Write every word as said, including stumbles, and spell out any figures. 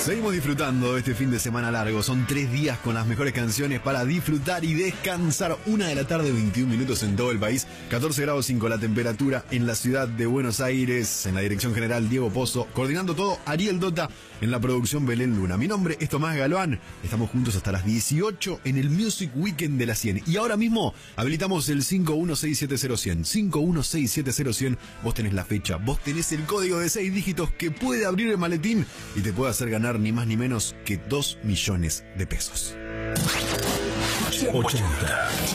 Seguimos disfrutando de este fin de semana largo. Son tres días con las mejores canciones para disfrutar y descansar. Una de la tarde, veintiún minutos en todo el país. catorce grados cinco la temperatura en la ciudad de Buenos Aires. En la dirección general, Diego Pozo. Coordinando todo, Ariel Dota. En la producción, Belén Luna. Mi nombre es Tomás Galván. Estamos juntos hasta las dieciocho en el Music Weekend de la cien. Y ahora mismo habilitamos el cinco uno seis siete cero cien. cinco uno seis siete cero cien. Vos tenés la fecha. Vos tenés el código de seis dígitos que puede abrir el maletín y te puede hacer ganar ni más ni menos que dos millones de pesos. ochenta